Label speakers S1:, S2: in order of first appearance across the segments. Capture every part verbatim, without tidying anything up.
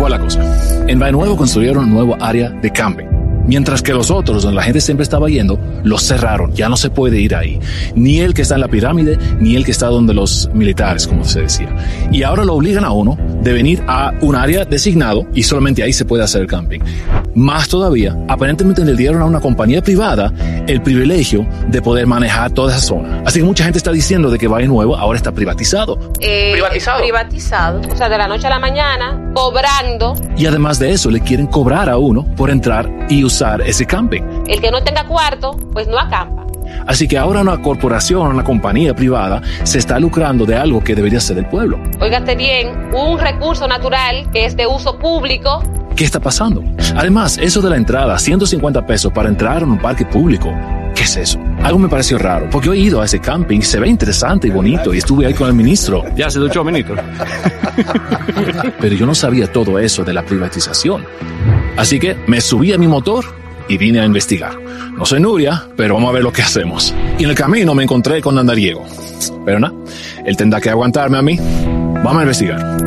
S1: va la cosa. En Valle Nuevo construyeron un nuevo área de camping. Mientras que los otros, donde la gente siempre estaba yendo, los cerraron. Ya no se puede ir ahí. Ni el que está en la pirámide, ni el que está donde los militares, como se decía. Y ahora lo obligan a uno de venir a un área designado y solamente ahí se puede hacer el camping. Más todavía, aparentemente le dieron a una compañía privada el privilegio de poder manejar toda esa zona. Así que mucha gente está diciendo de que Valle Nuevo ahora está privatizado.
S2: Eh, ¿Privatizado? Privatizado. O sea, de la noche a la mañana, cobrando.
S1: Y además de eso, le quieren cobrar a uno por entrar y usar ese camping.
S2: El que no tenga cuarto, pues no acampa.
S1: Así que ahora una corporación, una compañía privada, se está lucrando de algo que debería ser del pueblo.
S2: Óigate bien, un recurso natural que es de uso público.
S1: ¿Qué está pasando? Además, eso de la entrada, ciento cincuenta pesos para entrar en un parque público. ¿Qué es eso? Algo me pareció raro, porque yo he ido a ese camping, se ve interesante y bonito, y estuve ahí con el ministro.
S3: Ya se duchó, ministro.
S1: Pero yo no sabía todo eso de la privatización. Así que me subí a mi motor y vine a investigar. No soy Nuria, pero vamos a ver lo que hacemos. Y en el camino me encontré con Andariego. Pero nada, él tendrá que aguantarme a mí. Vamos a investigar.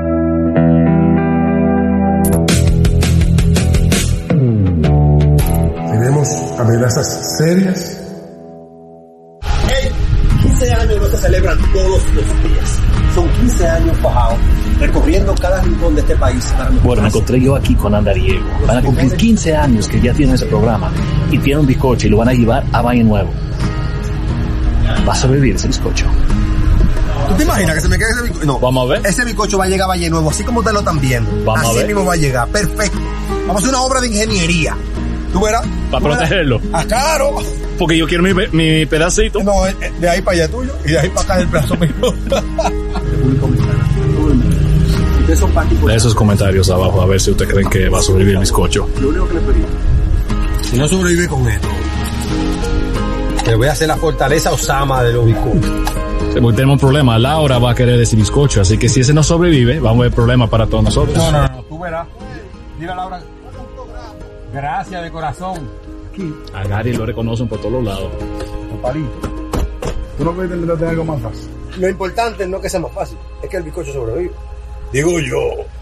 S4: Tenemos amenazas serias.
S5: Hey, quince años no se celebran todos los días. Son quince años bajados, recorriendo cada rincón de este país. Para
S1: bueno, me encontré yo aquí con Andariego. Van a cumplir quince años que ya tienen ese programa y tienen un bizcocho y lo van a llevar a Valle Nuevo. Va a sobrevivir ese bizcocho.
S5: ¿Tú te imaginas que se me quede ese bizcocho? No.
S1: Vamos a ver.
S5: Ese bizcocho va a llegar a Valle Nuevo, así como ustedes lo están viendo.
S1: Vamos
S5: así
S1: a ver.
S5: mismo va a llegar. Perfecto. Vamos a hacer una obra de ingeniería. ¿Tú verás?
S1: Para protegerlo.
S5: Ah, claro.
S1: Porque yo quiero mi, mi pedacito.
S5: No, de ahí para allá tuyo y de ahí para acá el pedazo mío.
S1: De esos comentarios abajo a ver si ustedes creen que va a sobrevivir el bizcocho.
S5: Lo único que le pedí, si no sobrevive con esto, le voy a hacer la fortaleza Osama de los bizcochos.
S1: Sí, porque tenemos un problema. Laura va a querer ese bizcocho, así que si ese no sobrevive, vamos a ver problemas para todos nosotros.
S5: No, no, no, tú verás. Dile a Laura. Gracias de corazón. Aquí.
S1: A Gary lo reconocen por todos los lados.
S4: Palito. ¿Tú no puedes tener algo más fácil?
S5: Lo importante no es que sea más fácil, es que el bizcocho sobrevive. Digo yo.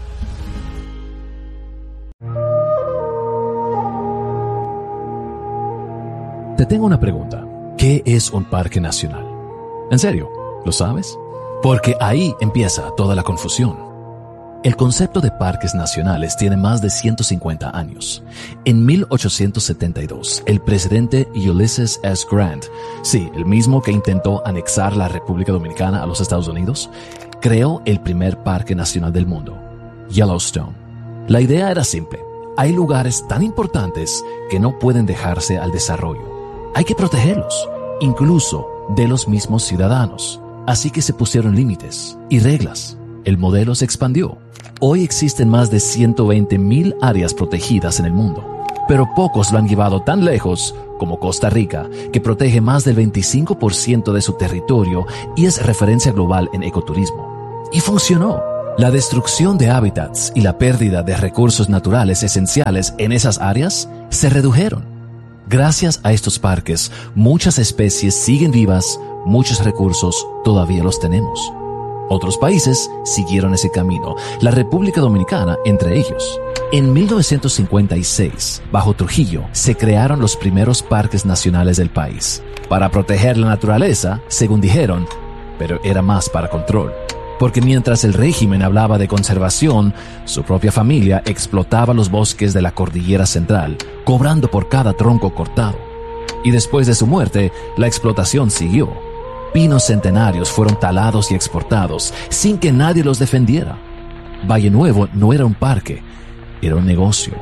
S1: Te tengo una pregunta. ¿Qué es un parque nacional? ¿En serio? ¿Lo sabes? Porque ahí empieza toda la confusión. El concepto de parques nacionales tiene más de ciento cincuenta años. En mil ochocientos setenta y dos, el presidente Ulysses S. Grant, sí, el mismo que intentó anexar la República Dominicana a los Estados Unidos, creó el primer parque nacional del mundo, Yellowstone. La idea era simple. Hay lugares tan importantes que no pueden dejarse al desarrollo. Hay que protegerlos, incluso de los mismos ciudadanos. Así que se pusieron límites y reglas. El modelo se expandió. Hoy existen más de ciento veinte mil áreas protegidas en el mundo, pero pocos lo han llevado tan lejos como Costa Rica, que protege más del veinticinco por ciento de su territorio y es referencia global en ecoturismo. Y funcionó. La destrucción de hábitats y la pérdida de recursos naturales esenciales en esas áreas se redujeron. Gracias a estos parques, muchas especies siguen vivas, muchos recursos todavía los tenemos. Otros países siguieron ese camino, la República Dominicana entre ellos. En mil novecientos cincuenta y seis, bajo Trujillo, se crearon los primeros parques nacionales del país. Para proteger la naturaleza, según dijeron, pero era más para control. Porque mientras el régimen hablaba de conservación, su propia familia explotaba los bosques de la Cordillera Central, cobrando por cada tronco cortado. Y después de su muerte, la explotación siguió. Pinos centenarios fueron talados y exportados sin que nadie los defendiera. Valle Nuevo no era un parque, era un negocio.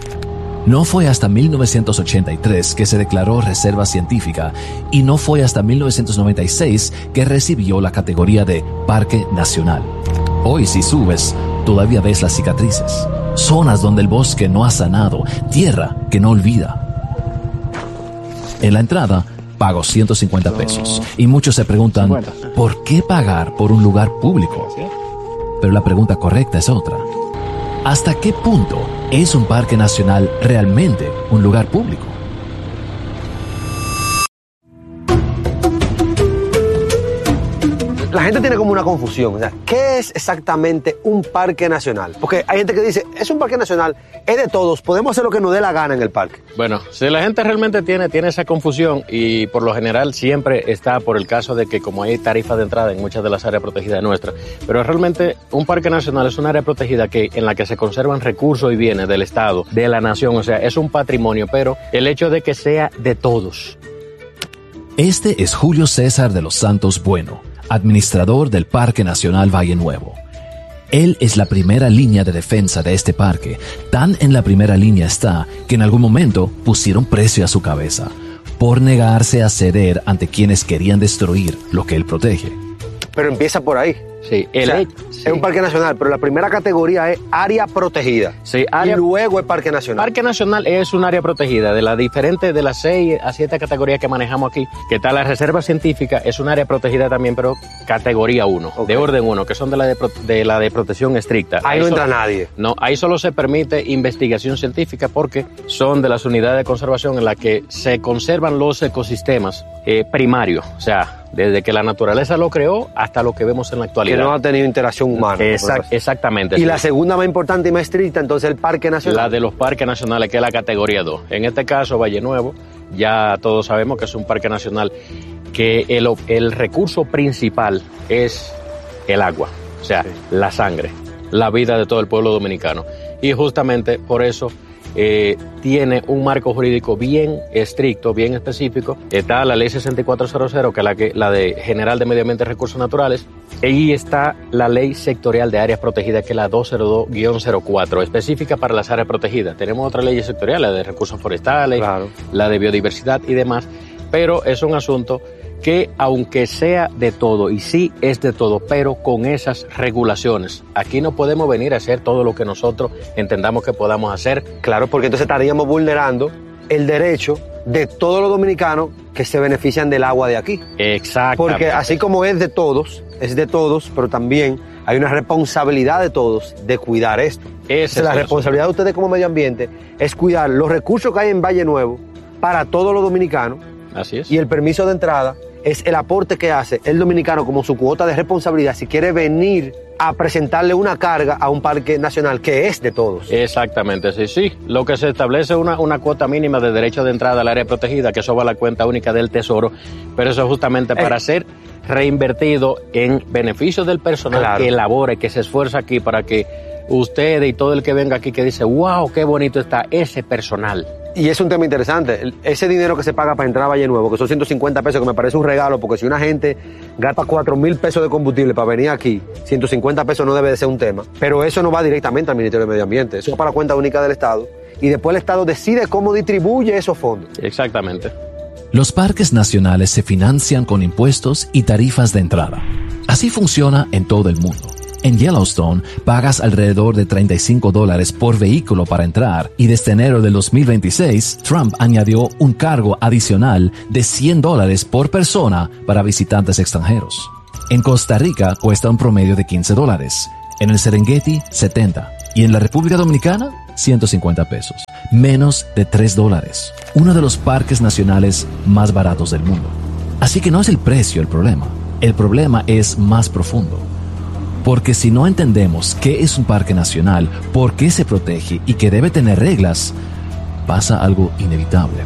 S1: No fue hasta mil novecientos ochenta y tres que se declaró reserva científica y no fue hasta mil novecientos noventa y seis que recibió la categoría de Parque Nacional. Hoy si subes, todavía ves las cicatrices, zonas donde el bosque no ha sanado, tierra que no olvida. En la entrada, pago ciento cincuenta pesos. Y muchos se preguntan, ¿por qué pagar por un lugar público? Pero la pregunta correcta es otra. ¿Hasta qué punto es un parque nacional realmente un lugar público?
S5: la gente tiene como una confusión. O sea, ¿qué es exactamente un parque nacional? Porque hay gente que dice, es un parque nacional, es de todos, podemos hacer lo que nos dé la gana en el parque.
S3: Bueno, si la gente realmente tiene, tiene esa confusión y por lo general siempre está por el caso de que como hay tarifas de entrada en muchas de las áreas protegidas nuestras, pero realmente un parque nacional es un área protegida que, en la que se conservan recursos y bienes del Estado, de la nación, o sea, es un patrimonio, pero el hecho de que sea de todos.
S1: Este es Julio César de los Santos Bueno, administrador del Parque Nacional Valle Nuevo. Él es la primera línea de defensa de este parque. Tan en la primera línea está que en algún momento pusieron precio a su cabeza por negarse a ceder ante quienes querían destruir lo que él protege.
S5: Pero empieza por ahí.
S3: Sí, el
S5: o sea,
S3: hecho, sí.
S5: Es un parque nacional, pero la primera categoría es área protegida.
S3: Sí, área,
S5: y luego es parque nacional.
S3: Parque nacional es un área protegida de las diferentes, de las seis a siete categorías que manejamos aquí. Que está la reserva científica, es un área protegida también, pero categoría uno, okay. De orden uno, que son de la de, de la de protección estricta.
S5: Ahí, ahí no solo, entra nadie.
S3: No, ahí solo se permite investigación científica porque son de las unidades de conservación en las que se conservan los ecosistemas eh, primarios, o sea, desde que la naturaleza lo creó hasta lo que vemos en la actualidad.
S5: Que no ha tenido interacción humana.
S3: Exact, exactamente.
S5: Y
S3: sí.
S5: La segunda más importante y más estricta, entonces el Parque Nacional.
S3: La de los parques nacionales, que es la categoría dos. En este caso, Valle Nuevo, ya todos sabemos que es un parque nacional que el, el recurso principal es el agua, o sea, sí. La sangre, la vida de todo el pueblo dominicano. Y justamente por eso Eh, tiene un marco jurídico bien estricto, bien específico. Está la ley sesenta y cuatro cero cero, que es la, que, la de General de Medio Ambiente y Recursos Naturales, y está la ley sectorial de áreas protegidas, que es la doscientos dos guión cero cuatro, específica para las áreas protegidas. Tenemos otras leyes sectoriales, la de recursos forestales, claro. La de biodiversidad y demás, pero es un asunto que aunque sea de todo, y sí es de todo, pero con esas regulaciones. Aquí no podemos venir a hacer todo lo que nosotros entendamos que podamos hacer.
S5: Claro, porque entonces estaríamos vulnerando el derecho de todos los dominicanos que se benefician del agua de aquí.
S3: Exacto.
S5: Porque así como es de todos, es de todos, pero también hay una responsabilidad de todos de cuidar esto.
S3: Esa es
S5: la responsabilidad de ustedes como medio ambiente es cuidar los recursos que hay en Valle Nuevo para todos los dominicanos.
S3: Así es.
S5: Y el permiso de entrada es el aporte que hace el dominicano como su cuota de responsabilidad si quiere venir a presentarle una carga a un parque nacional que es de todos.
S3: Exactamente, sí, sí. Lo que se establece es una, una cuota mínima de derecho de entrada al área protegida, que eso va a la cuenta única del Tesoro, pero eso es justamente para eh. ser reinvertido en beneficio del personal, claro, que elabore, que se esfuerza aquí para que ustedes y todo el que venga aquí que dice, wow, qué bonito está ese personal.
S5: Y es un tema interesante, ese dinero que se paga para entrar a Valle Nuevo, que son ciento cincuenta pesos, que me parece un regalo, porque si una gente gasta cuatro mil pesos de combustible para venir aquí, ciento cincuenta pesos no debe de ser un tema, pero eso no va directamente al Ministerio de Medio Ambiente, eso es para la cuenta única del Estado, y después el Estado decide cómo distribuye esos fondos.
S3: Exactamente.
S1: Los parques nacionales se financian con impuestos y tarifas de entrada. Así funciona en todo el mundo. En Yellowstone pagas alrededor de treinta y cinco dólares por vehículo para entrar y desde enero del dos mil veintiséis, Trump añadió un cargo adicional de cien dólares por persona para visitantes extranjeros. En Costa Rica cuesta un promedio de quince dólares, en el Serengeti setenta y en la República Dominicana ciento cincuenta pesos, menos de tres dólares. Uno de los parques nacionales más baratos del mundo. Así que no es el precio el problema, el problema es más profundo. Porque si no entendemos qué es un parque nacional, por qué se protege y que debe tener reglas, pasa algo inevitable.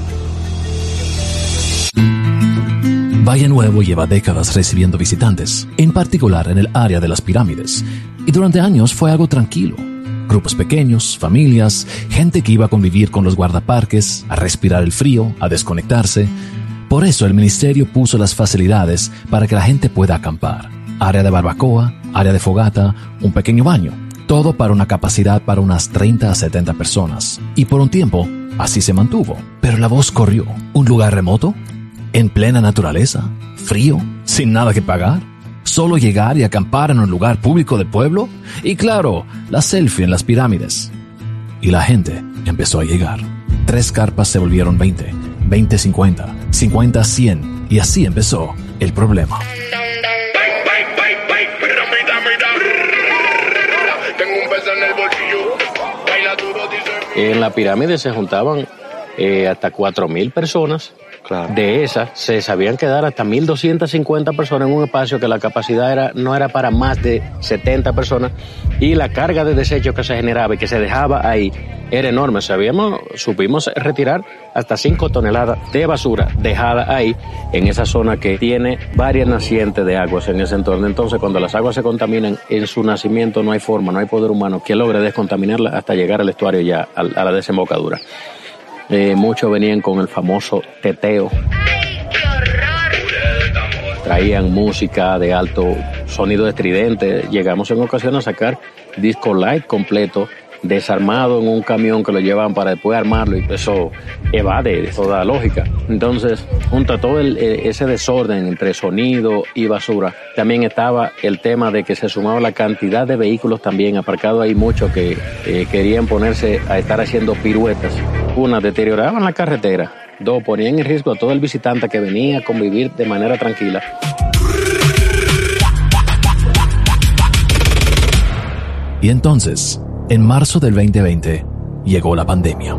S1: Valle Nuevo lleva décadas recibiendo visitantes, en particular en el área de las pirámides, y durante años fue algo tranquilo. Grupos pequeños, familias, gente que iba a convivir con los guardaparques, a respirar el frío, a desconectarse. Por eso el ministerio puso las facilidades para que la gente pueda acampar. Área de barbacoa, área de fogata, un pequeño baño. Todo para una capacidad para unas treinta a setenta personas. Y por un tiempo, así se mantuvo. Pero la voz corrió. ¿Un lugar remoto? ¿En plena naturaleza? ¿Frío? ¿Sin nada que pagar? ¿Solo llegar y acampar en un lugar público del pueblo? Y claro, la selfie en las pirámides. Y la gente empezó a llegar. Tres carpas se volvieron veinte, veinte cincuenta, cincuenta cien. Y así empezó el problema.
S3: En la pirámide se juntaban eh, hasta cuatro mil personas
S5: Claro.
S3: De esas, se sabían quedar hasta mil doscientas cincuenta personas en un espacio que la capacidad era no era para más de setenta personas y la carga de desechos que se generaba y que se dejaba ahí era enorme. Sabíamos, supimos retirar hasta cinco toneladas de basura dejada ahí en esa zona que tiene varias nacientes de aguas en ese entorno. Entonces, cuando las aguas se contaminan, en su nacimiento no hay forma, no hay poder humano que logre descontaminarlas hasta llegar al estuario ya, a, a la desembocadura. Eh, muchos venían con el famoso teteo.
S2: ¡Ay, qué horror!
S3: Traían música de alto sonido estridente. Llegamos en ocasión a sacar disco light completo, desarmado en un camión que lo llevaban para después armarlo, y eso evade toda lógica. Entonces, junto a todo el, ese desorden entre sonido y basura, también estaba el tema de que se sumaba la cantidad de vehículos también aparcados ahí, muchos que eh, querían ponerse a estar haciendo piruetas. Una, deterioraban la carretera. Dos, ponían en riesgo a todo el visitante que venía a convivir de manera tranquila.
S1: Y entonces, en marzo del veinte veinte, llegó la pandemia.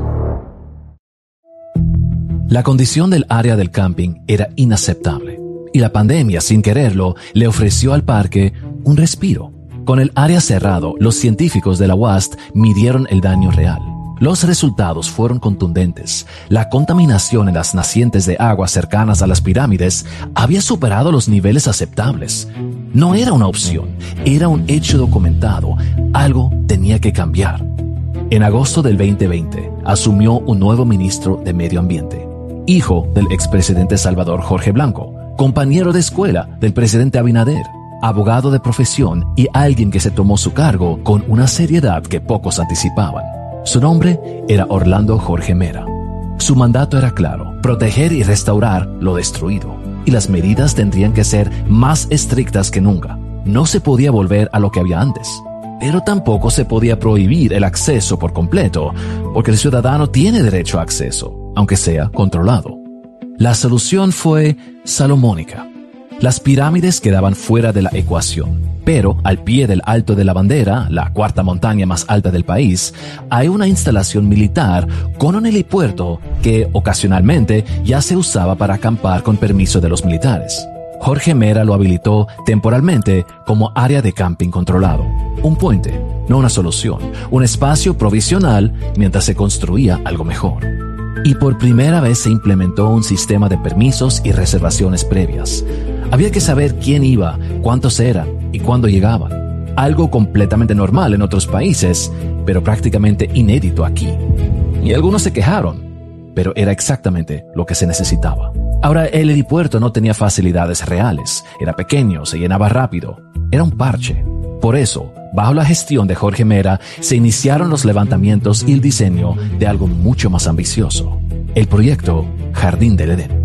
S1: La condición del área del camping era inaceptable, y la pandemia, sin quererlo, le ofreció al parque un respiro. Con el área cerrado, los científicos de la U A S T midieron el daño real. Los resultados fueron contundentes. La contaminación en las nacientes de agua cercanas a las pirámides había superado los niveles aceptables. No era una opción, era un hecho documentado. Algo tenía que cambiar. En agosto del veinte veinte, asumió un nuevo ministro de Medio Ambiente, hijo del expresidente Salvador Jorge Blanco, compañero de escuela del presidente Abinader, abogado de profesión y alguien que se tomó su cargo con una seriedad que pocos anticipaban. Su nombre era Orlando Jorge Mera. Su mandato era claro: proteger y restaurar lo destruido. Y las medidas tendrían que ser más estrictas que nunca. No se podía volver a lo que había antes. Pero tampoco se podía prohibir el acceso por completo, porque el ciudadano tiene derecho a acceso, aunque sea controlado. La solución fue salomónica. Las pirámides quedaban fuera de la ecuación, pero al pie del Alto de la Bandera, la cuarta montaña más alta del país, hay una instalación militar con un helipuerto que ocasionalmente ya se usaba para acampar con permiso de los militares. Jorge Mera lo habilitó temporalmente como área de camping controlado. Un puente, no una solución, un espacio provisional mientras se construía algo mejor. Y por primera vez se implementó un sistema de permisos y reservaciones previas. Había que saber quién iba, cuántos eran y cuándo llegaban. Algo completamente normal en otros países, pero prácticamente inédito aquí. Y algunos se quejaron, pero era exactamente lo que se necesitaba. Ahora, el helipuerto no tenía facilidades reales, era pequeño, se llenaba rápido, era un parche. Por eso, bajo la gestión de Jorge Mera, se iniciaron los levantamientos y el diseño de algo mucho más ambicioso, el proyecto Jardín del Edén.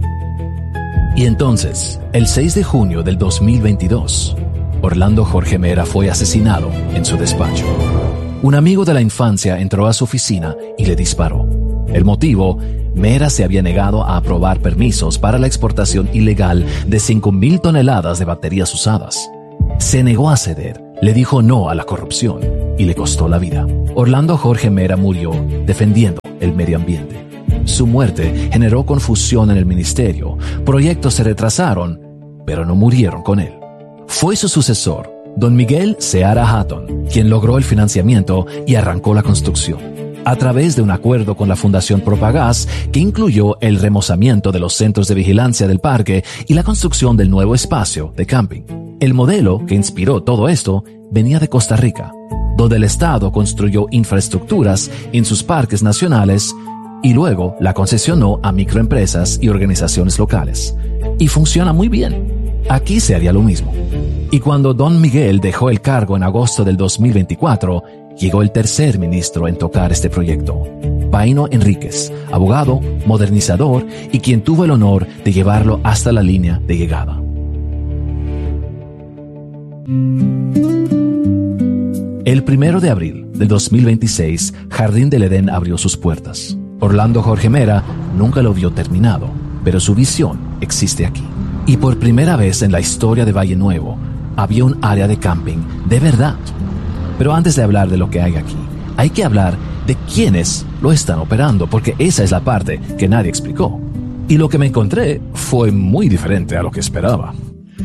S1: Y entonces, el seis de junio del dos mil veintidós, Orlando Jorge Mera fue asesinado en su despacho. Un amigo de la infancia entró a su oficina y le disparó. El motivo: Mera se había negado a aprobar permisos para la exportación ilegal de cinco mil toneladas de baterías usadas. Se negó a ceder, le dijo no a la corrupción y le costó la vida. Orlando Jorge Mera murió defendiendo el medio ambiente. Su muerte generó confusión en el ministerio, proyectos se retrasaron, pero no murieron con él. Fue su sucesor, don Miguel Seara Hatton, quien logró el financiamiento y arrancó la construcción, a través de un acuerdo con la Fundación Propagás que incluyó el remozamiento de los centros de vigilancia del parque y la construcción del nuevo espacio de camping. El modelo que inspiró todo esto venía de Costa Rica, donde el Estado construyó infraestructuras en sus parques nacionales y luego la concesionó a microempresas y organizaciones locales. Y funciona muy bien. Aquí se haría lo mismo. Y cuando don Miguel dejó el cargo en agosto del dos mil veinticuatro, llegó el tercer ministro en tocar este proyecto, Paino Enríquez, abogado, modernizador y quien tuvo el honor de llevarlo hasta la línea de llegada. El primero de abril del dos mil veintiséis, Jardín del Edén abrió sus puertas. Orlando Jorge Mera nunca lo vio terminado, pero su visión existe aquí. Y por primera vez en la historia de Valle Nuevo, había un área de camping de verdad. Pero antes de hablar de lo que hay aquí, hay que hablar de quiénes lo están operando, porque esa es la parte que nadie explicó. Y lo que me encontré fue muy diferente a lo que esperaba.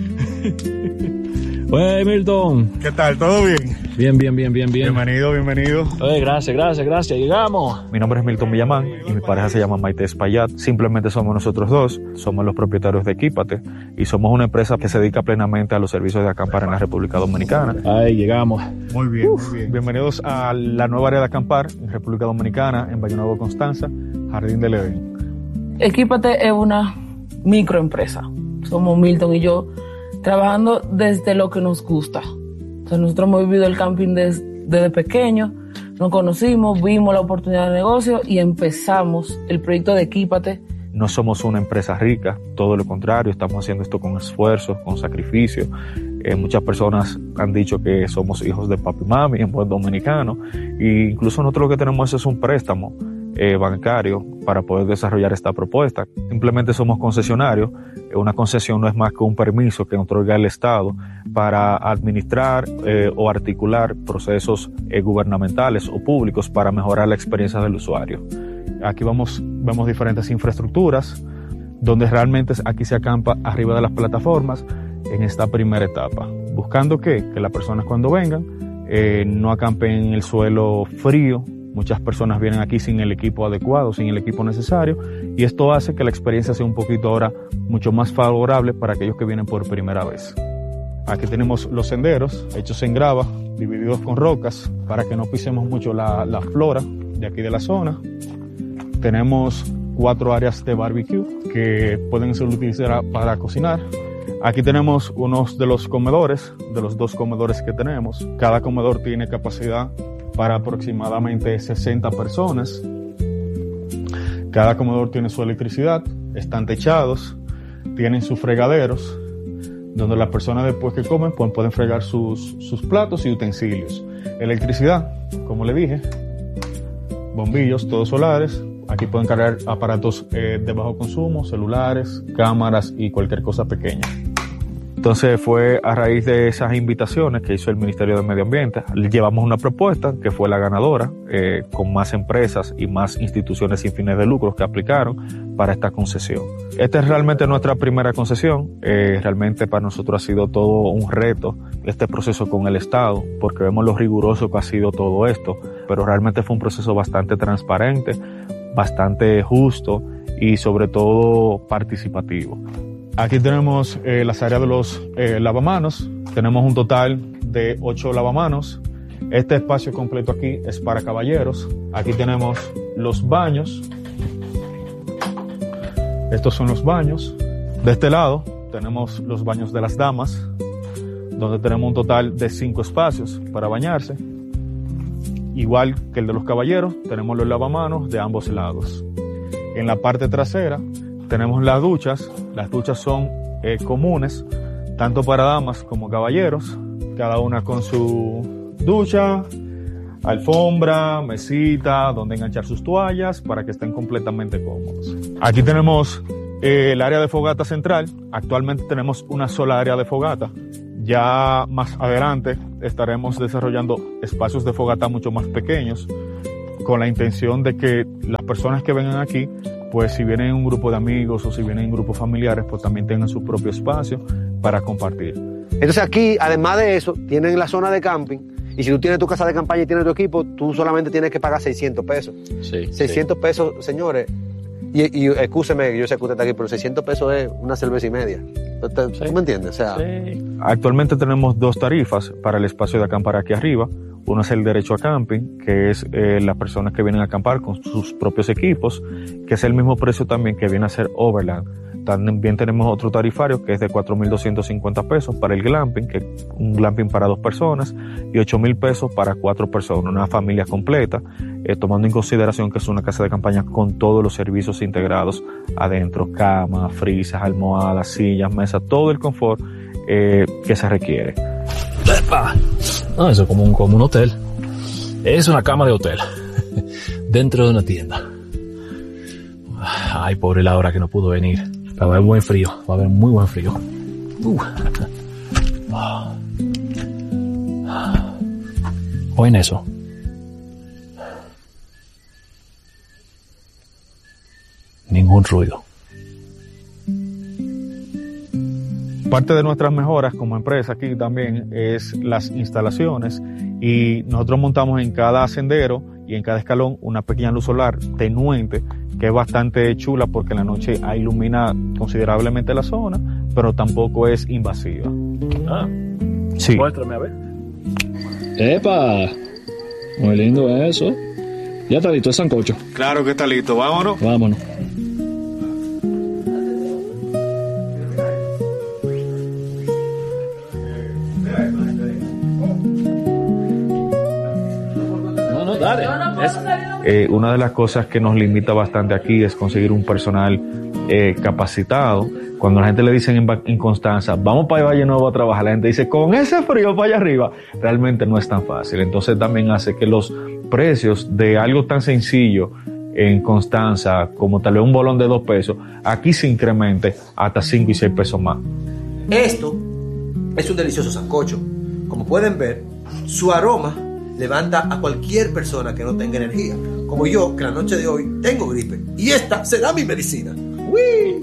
S6: Oye, Milton.
S4: ¿Qué tal? ¿Todo bien?
S6: Bien, bien, bien, bien, bien.
S4: Bienvenido, bienvenido.
S6: Oye, gracias, gracias, gracias. Llegamos.
S7: Mi nombre es Milton Villamán y mi pareja se llama Maite Espaillat. Simplemente somos nosotros dos. Somos los propietarios de Equípate y somos una empresa que se dedica plenamente a los servicios de acampar en la República Dominicana.
S6: Ay, llegamos.
S4: Muy bien,
S7: Uf,
S4: muy bien.
S7: Bienvenidos a la nueva área de acampar en República Dominicana, en Valle Nuevo, Constanza, Jardín del Edén.
S8: Equípate es una microempresa. Somos Milton y yo trabajando desde lo que nos gusta. O sea, nosotros hemos vivido el camping des, desde pequeños, nos conocimos, vimos la oportunidad de negocio y empezamos el proyecto de Equípate.
S7: No somos una empresa rica, todo lo contrario, estamos haciendo esto con esfuerzo, con sacrificio. Eh, muchas personas han dicho que somos hijos de papi y mami en buen dominicano, e incluso nosotros lo que tenemos es un préstamo eh, bancario para poder desarrollar esta propuesta. Simplemente somos concesionarios. Una concesión no es más que un permiso que otorga el Estado para administrar eh, o articular procesos eh, gubernamentales o públicos para mejorar la experiencia del usuario. Aquí vamos, vemos diferentes infraestructuras donde realmente aquí se acampa arriba de las plataformas en esta primera etapa, buscando que, que las personas cuando vengan eh, no acampen en el suelo frío. Muchas personas vienen aquí sin el equipo adecuado, sin el equipo necesario, y esto hace que la experiencia sea un poquito ahora mucho más favorable para aquellos que vienen por primera vez. Aquí tenemos los senderos hechos en grava, divididos con rocas, para que no pisemos mucho la, la flora de aquí de la zona. Tenemos cuatro áreas de barbecue que pueden ser utilizadas para cocinar. Aquí tenemos unos de los comedores, de los dos comedores que tenemos. Cada comedor tiene capacidad para aproximadamente sesenta personas. Cada comedor tiene su electricidad, están techados, tienen sus fregaderos, donde las personas después que comen pues, pueden fregar sus, sus platos y utensilios. Electricidad, como le dije, bombillos, todos solares. Aquí pueden cargar aparatos eh, de bajo consumo, celulares, cámaras y cualquier cosa pequeña. Entonces fue a raíz de esas invitaciones que hizo el Ministerio de Medio Ambiente, llevamos una propuesta que fue la ganadora, eh, con más empresas y más instituciones sin fines de lucro que aplicaron para esta concesión. Esta es realmente nuestra primera concesión, eh, realmente para nosotros ha sido todo un reto este proceso con el Estado, porque vemos lo riguroso que ha sido todo esto, pero realmente fue un proceso bastante transparente, bastante justo y sobre todo participativo. Aquí tenemos eh, las áreas de los eh, lavamanos. Tenemos un total de ocho lavamanos. Este espacio completo aquí es para caballeros. Aquí tenemos los baños. Estos son los baños. De este lado tenemos los baños de las damas, donde tenemos un total de cinco espacios para bañarse. Igual que el de los caballeros, tenemos los lavamanos de ambos lados. En la parte trasera tenemos las duchas. Las duchas son eh, comunes, tanto para damas como caballeros, cada una con su ducha, alfombra, mesita, donde enganchar sus toallas para que estén completamente cómodos. Aquí tenemos eh, el área de fogata central. Actualmente tenemos una sola área de fogata. Ya más adelante estaremos desarrollando espacios de fogata mucho más pequeños, con la intención de que las personas que vengan aquí, pues si vienen en un grupo de amigos o si vienen en grupos familiares, pues también tengan su propio espacio para compartir.
S5: Entonces aquí, además de eso, tienen la zona de camping, y si tú tienes tu casa de campaña y tienes tu equipo, tú solamente tienes que pagar seiscientos pesos.
S3: Sí,
S5: seiscientos
S3: sí.
S5: pesos, señores. Y, y excúseme, yo sé que usted está aquí, pero seiscientos pesos es una cerveza y media. ¿Tú
S3: Sí.
S5: me entiendes? O sea,
S3: Sí.
S7: Actualmente tenemos dos tarifas para el espacio de acampar aquí arriba. Uno es el derecho a camping, que es eh, las personas que vienen a acampar con sus propios equipos, que es el mismo precio también que viene a ser Overland. También tenemos otro tarifario que es de cuatro mil doscientos cincuenta pesos para el glamping, que es un glamping para dos personas, y ocho mil pesos para cuatro personas, una familia completa, eh, tomando en consideración que es una casa de campaña con todos los servicios integrados adentro, cama, frisas, almohadas, sillas, mesas, todo el confort eh, que se requiere.
S1: ¡Epa! No, eso es como un, como un hotel. Es una cama de hotel. Dentro de una tienda. Ay, pobre Laura que no pudo venir. Va a haber buen frío. Va a haber muy buen frío. Uh. ¿Oyen eso? Ningún ruido.
S7: Parte de nuestras mejoras como empresa aquí también es las instalaciones, y nosotros montamos en cada sendero y en cada escalón una pequeña luz solar tenuente que es bastante chula porque en la noche ilumina considerablemente la zona, pero tampoco es invasiva.
S6: Ah,
S7: Sí.
S6: muéstrame a ver. ¡Epa! Muy lindo eso. Ya está listo el sancocho.
S7: Claro que está listo, vámonos.
S6: Vámonos. No, no, dale. Es-
S7: Eh, una de las cosas que nos limita bastante aquí es conseguir un personal eh, capacitado. Cuando la gente le dicen en, Ba- en Constanza, vamos para Valle Nuevo a trabajar, la gente dice, con ese frío para allá arriba, realmente no es tan fácil. Entonces también hace que los precios de algo tan sencillo en Constanza, como tal vez un bolón de dos pesos, aquí se incremente hasta cinco y seis pesos más.
S9: Esto es un delicioso sancocho. Como pueden ver, su aroma levanta a cualquier persona que no tenga energía. Como yo, que la noche de hoy tengo gripe. Y esta será mi medicina. ¡Uy!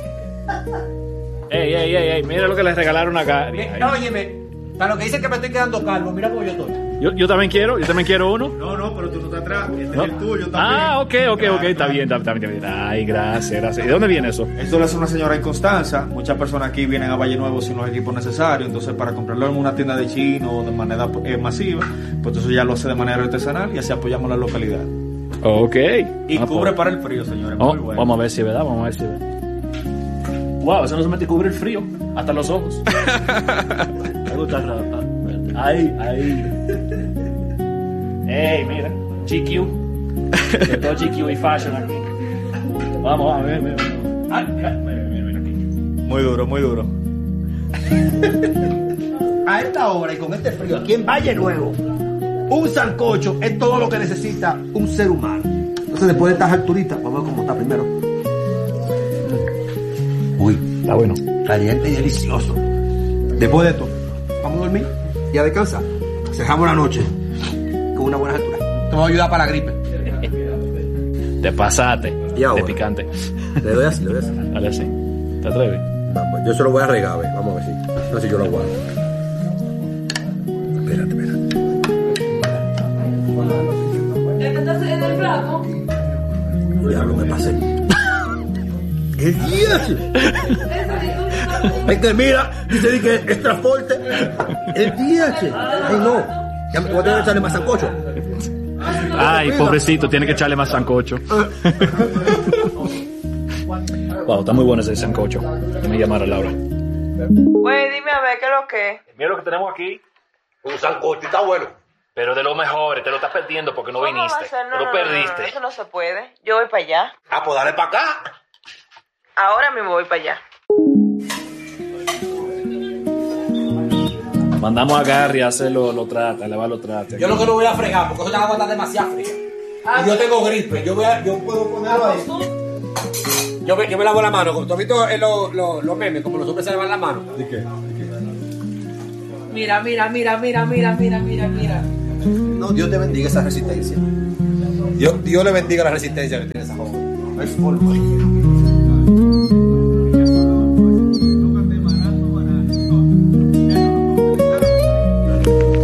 S6: Ey, ey, ey, ey, mira lo que les regalaron acá.
S9: Óyeme, para lo que dicen que me estoy quedando calvo, mira cómo yo estoy.
S6: Yo, yo también quiero, yo también quiero uno.
S4: No, no, pero tú no estás atrás. Este
S6: ¿No?
S4: es el tuyo también.
S6: Ah, ok, ok, ok, está bien, está, está bien, está bien. Ay, gracias, gracias. ¿Y de dónde viene eso?
S7: Esto lo hace una señora en Constanza. Muchas personas aquí vienen a Valle Nuevo sin los equipos necesarios. Entonces, para comprarlo en una tienda de chino de manera eh, masiva, pues entonces ya lo hace de manera artesanal y así apoyamos la localidad.
S6: Ok.
S7: Y
S6: Ah,
S7: cubre
S6: pues.
S7: para el frío, señores.
S6: Oh,
S7: Muy bueno.
S6: vamos a ver si es verdad, vamos a ver si es verdad. Wow, eso no se mete y cubre el frío, hasta los ojos. Me gusta. Ahí, ahí. Ey, mira, G Q. De todo G Q y fashion aquí. Vamos, vamos, mira, mira. Ay, mira, mira, mira, mira aquí.
S7: Muy duro, muy duro.
S9: A esta hora y con este frío aquí en Valle Nuevo, un sancocho es todo lo que necesita un ser humano. Entonces, después de estas alturitas, vamos a ver cómo está primero. Uy,
S6: Está bueno.
S9: caliente y delicioso. Después de esto, vamos a dormir y a descansar. Cerramos la noche con una buena altura. Esto me va a ayudar para la gripe.
S6: Te pasaste.
S9: ¿Y ahora?
S6: De picante.
S9: Le doy así, le doy así.
S6: Dale así. ¿Te atreves?
S9: Vamos, yo se lo voy a regar, a ver. Vamos a ver si. No sé si yo lo guardo. Espérate, espérate.
S8: ¿En el plato?
S9: Diablo, me pasé. ¡El diez! Es que mira, dice que es extra fuerte. ¡El diez! ¡Ay, no! Ya me voy a tener que echarle más sancocho.
S6: Ay, pobrecito, tiene que echarle más sancocho. Wow, está muy bueno ese sancocho. Déjame llamar a Laura.
S2: Güey, dime a ver qué es lo que.
S6: Mira lo que tenemos aquí.
S9: Un sancocho, está bueno.
S6: Pero de los mejores, te lo estás perdiendo porque no
S2: ¿Cómo va a
S6: viniste.
S2: ser? No,
S6: Te lo
S2: no, no,
S6: perdiste.
S2: no, no, eso no se puede. Yo voy para allá.
S9: Ah, pues dale para acá.
S2: Ahora mismo voy para allá.
S6: Mandamos a Gary a hacer lo, lo trata, a lavar los trates.
S9: Yo lo que no voy a fregar, porque esa agua está demasiado fría. Y yo tengo gripe. Yo, voy a, yo puedo ponerlo ahí. Yo me, yo me lavo la mano. ¿Tú has visto los lo, lo memes? Como los hombres se lavan la mano. ¿De qué?
S8: Mira, mira, mira, mira, mira, mira, mira, mira.
S9: No, Dios te bendiga esa resistencia. Dios, Dios le bendiga la resistencia que tiene esa joven. No hay forma.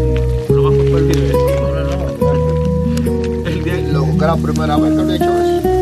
S9: Lo que era la primera vez que le he hecho eso.